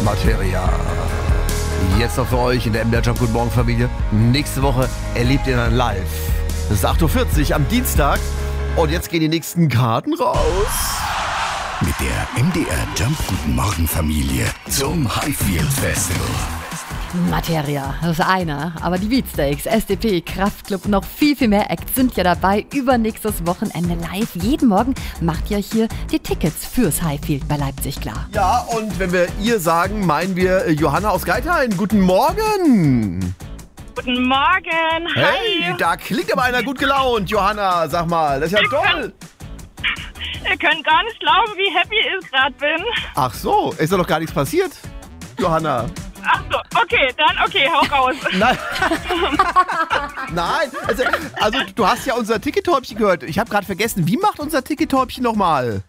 Materia. Jetzt noch für euch in der MDR Jump Guten Morgen Familie. Nächste Woche erlebt ihr dann live. Das ist 8.40 Uhr am Dienstag. Und jetzt gehen die nächsten Karten raus. Mit der MDR Jump Guten Morgen Familie zum Highfield Festival. Materia, das ist einer. Aber die Beatsteaks, SDP, Kraftklub, noch viel mehr Acts sind ja dabei. Übernächstes Wochenende live. Jeden Morgen macht ihr hier die Tickets fürs Highfield bei Leipzig klar. Ja, und wenn wir ihr sagen, meinen wir Johanna aus Geithain. Guten Morgen. Guten Morgen, hi. Hey, da klingt aber einer gut gelaunt, Johanna. Sag mal, das ist ja toll. Ihr könnt gar nicht glauben, wie happy ich gerade bin. Ach so, ist doch noch gar nichts passiert, Johanna. Ach so, okay, hau raus. Nein. Nein, also du hast ja unser Tickettäubchen gehört. Ich habe gerade vergessen, wie macht unser Tickettäubchen nochmal?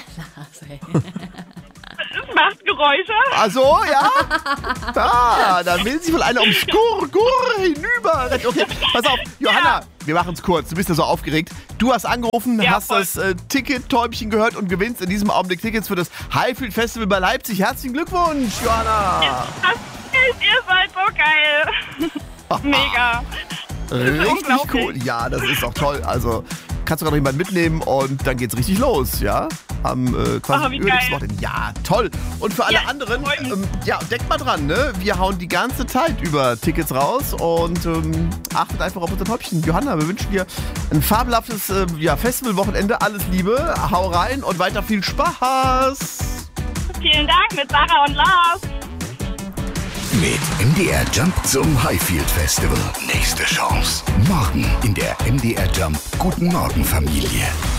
Es macht Geräusche. Ach so, ja? Da will sich wohl einer ums Gurr hinüber. Okay, pass auf, Johanna, wir machen es kurz. Du bist ja so aufgeregt. Du hast angerufen, Ja, hast voll. das Tickettäubchen gehört und gewinnst in diesem Augenblick Tickets für das Highfield Festival bei Leipzig. Herzlichen Glückwunsch, Johanna. Ihr seid so geil. Mega. Richtig unglaublich. cool. Ja, das ist doch toll. Also kannst du gerade noch jemanden mitnehmen und dann geht's richtig los, ja? Am quasi wie übernächsten geil. Wochenende. Ja, toll. Und für alle Ja, anderen, freu mich. denkt mal dran, ne? Wir hauen die ganze Zeit über Tickets raus und achtet einfach auf unser Täubchen. Johanna, wir wünschen dir ein fabelhaftes Festivalwochenende. Alles Liebe, hau rein und weiter viel Spaß. Vielen Dank mit Sarah und Lars. Mit MDR Jump zum Highfield Festival. Nächste Chance. Morgen in der MDR Jump Guten Morgen Familie.